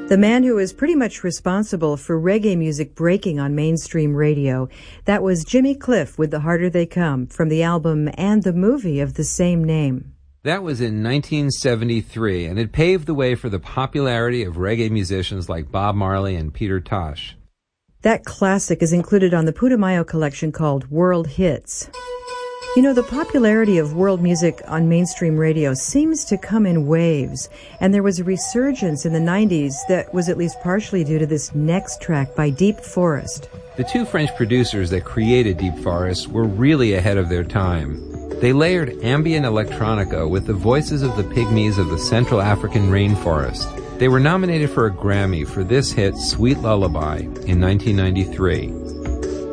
The man who was pretty much responsible for reggae music breaking on mainstream radio. That was Jimmy Cliff with The Harder They Come from the album and the movie of the same name. That was in 1973, and it paved the way for the popularity of reggae musicians like Bob Marley and Peter Tosh. That classic is included on the Putumayo collection called World Hits. You know, the popularity of world music on mainstream radio seems to come in waves, and there was a resurgence in the 90s that was at least partially due to this next track by Deep Forest. The two French producers that created Deep Forest were really ahead of their time. They layered ambient electronica with the voices of the pygmies of the Central African rainforest. They were nominated for a Grammy for this hit, Sweet Lullaby, in 1993.